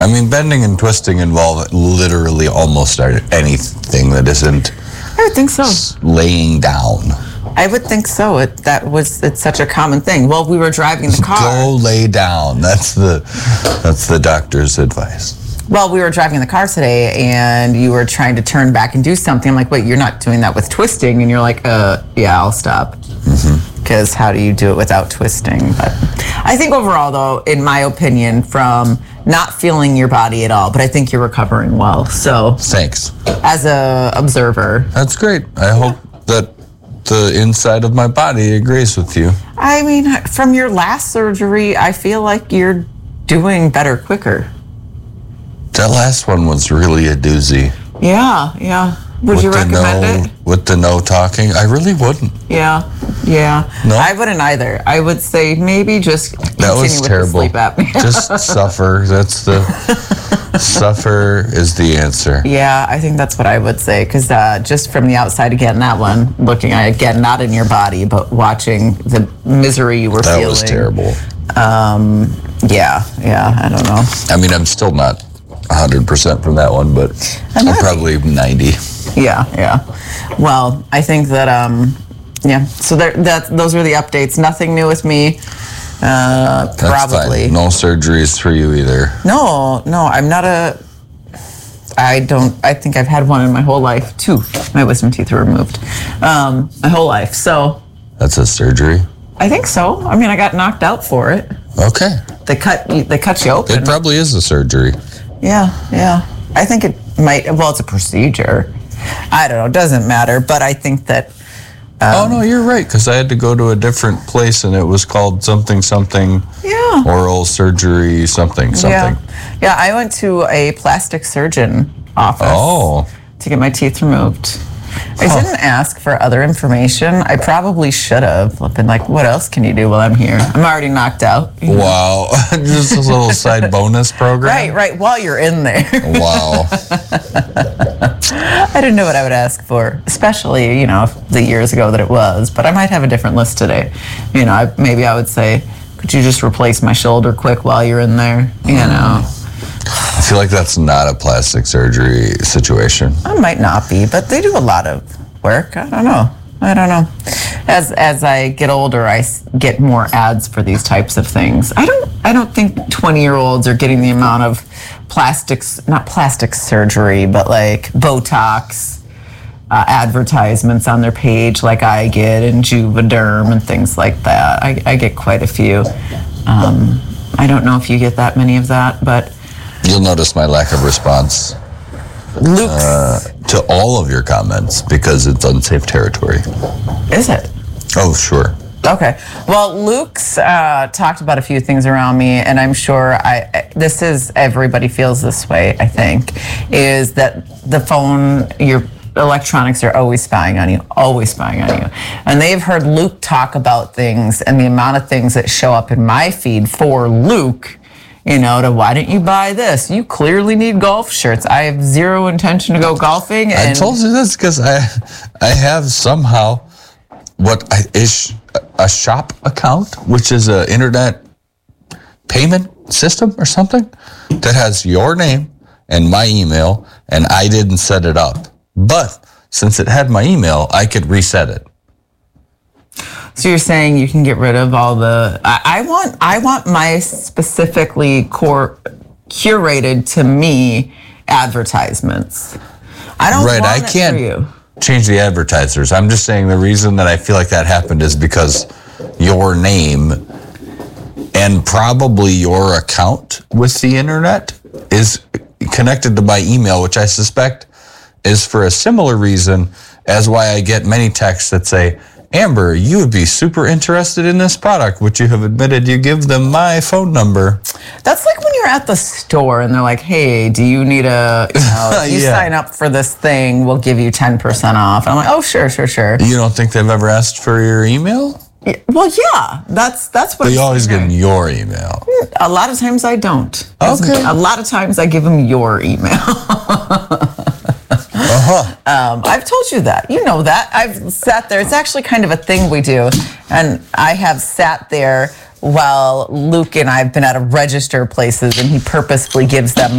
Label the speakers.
Speaker 1: I mean, bending and twisting involve literally almost anything that isn't
Speaker 2: I would think so.
Speaker 1: Laying down.
Speaker 2: I would think so. It's such a common thing. Well, we were driving the car.
Speaker 1: Go lay down. That's the doctor's advice.
Speaker 2: Well, we were driving the car today, and you were trying to turn back and do something. I'm like, wait, you're not doing that with twisting. And you're like, yeah, I'll stop. Because how do you do it without twisting? But I think overall, though, in my opinion, from not feeling your body at all, but I think you're recovering well. So
Speaker 1: thanks.
Speaker 2: As a observer.
Speaker 1: That's great. I hope that the inside of my body agrees with you.
Speaker 2: I mean, from your last surgery, I feel like you're doing better quicker.
Speaker 1: That last one was really a doozy.
Speaker 2: Yeah. Would you recommend it?
Speaker 1: With the no talking? I really wouldn't.
Speaker 2: Yeah.
Speaker 1: No?
Speaker 2: I wouldn't either. I would say maybe just continue with
Speaker 1: terrible.
Speaker 2: the sleep apnea.
Speaker 1: Just suffer. Suffer is the answer.
Speaker 2: Yeah, I think that's what I would say. Because just from the outside, again, that one, looking at it, again, not in your body, but watching the misery you were feeling.
Speaker 1: That was terrible.
Speaker 2: Yeah, I don't know.
Speaker 1: I mean, I'm still not 100% from that one, but I'm probably 90.
Speaker 2: Yeah. Well, I think that, so those are the updates. Nothing new with me.
Speaker 1: That's
Speaker 2: probably.
Speaker 1: Fine. No surgeries for you either.
Speaker 2: No, I'm not I think I've had one in my whole life. 2. My wisdom teeth were removed. My whole life, so.
Speaker 1: That's a surgery?
Speaker 2: I think so. I mean, I got knocked out for it.
Speaker 1: Okay.
Speaker 2: They cut you open.
Speaker 1: It probably is a surgery.
Speaker 2: Yeah. I think it might, it's a procedure. I don't know, it doesn't matter, but I think that...
Speaker 1: oh, no, you're right, because I had to go to a different place, and it was called something, oral surgery, something.
Speaker 2: Yeah, I went to a plastic surgeon office to get my teeth removed. I didn't ask for other information. I probably should have. Been like, what else can you do while I'm here? I'm already knocked out.
Speaker 1: Wow. Just a little side bonus program?
Speaker 2: Right. While you're in there.
Speaker 1: Wow.
Speaker 2: I didn't know what I would ask for, especially, the years ago that it was. But I might have a different list today. Maybe I would say, could you just replace my shoulder quick while you're in there?
Speaker 1: I feel like that's not a plastic surgery situation.
Speaker 2: It might not be, but they do a lot of work. I don't know. As I get older, I get more ads for these types of things. I don't think 20-year-olds are getting the amount of not plastic surgery, but like Botox advertisements on their page like I get, and Juvederm and things like that. I get quite a few. I don't know if you get that many of that, but...
Speaker 1: You'll notice my lack of response to all of your comments because it's unsafe territory.
Speaker 2: Is it?
Speaker 1: Oh, sure.
Speaker 2: Okay. Well, Luke's talked about a few things around me, and I'm sure everybody feels this way, I think, is that the phone, your electronics are always spying on you. And they've heard Luke talk about things and the amount of things that show up in my feed for Luke, to why didn't you buy this? You clearly need golf shirts. I have zero intention to go golfing.
Speaker 1: I told you this because I have somehow is a shop account, which is an internet payment system or something that has your name and my email, and I didn't set it up. But since it had my email, I could reset it.
Speaker 2: So you're saying you can get rid of all the... I want my specifically curated to me advertisements. I don't want
Speaker 1: I
Speaker 2: it
Speaker 1: can't
Speaker 2: for you.
Speaker 1: Change the advertisers. I'm just saying the reason that I feel like that happened is because your name and probably your account with the internet is connected to my email, which I suspect is for a similar reason as why I get many texts that say, Amber, you would be super interested in this product, which you have admitted you give them my phone number.
Speaker 2: That's like when you're at the store and they're like, hey, do you need if you sign up for this thing, we'll give you 10% off. I'm like, oh, sure.
Speaker 1: You don't think they've ever asked for your email?
Speaker 2: Well, yeah, that's what.
Speaker 1: But you always give them your email.
Speaker 2: A lot of times I don't.
Speaker 1: Okay.
Speaker 2: A lot of times I give them your email. I've told you that. You know that. I've sat there. It's actually kind of a thing we do. And I have sat there while Luke and I have been at a register places, and he purposefully gives them